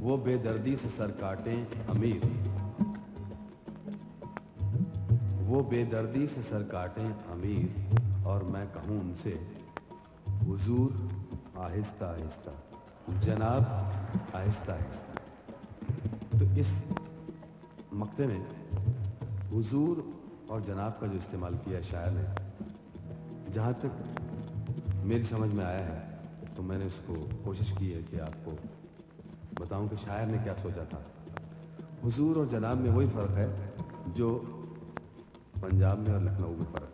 वो बेदर्दी से सर काटें अमीर, वो बेदर्दी से सर काटें अमीर, और मैं कहूँ उनसे हुजूर आहिस्ता आहिस्ता, जनाब आहिस्ता आहिस्ता। तो इस मक्ते में हुजूर और जनाब का जो इस्तेमाल किया शायर ने, जहाँ तक मेरी समझ में आया है, तो मैंने उसको कोशिश की है कि आपको बताऊं कि शायर ने क्या सोचा था। हुजूर और जनाब में वही फ़र्क है जो पंजाब में और लखनऊ में फ़र्क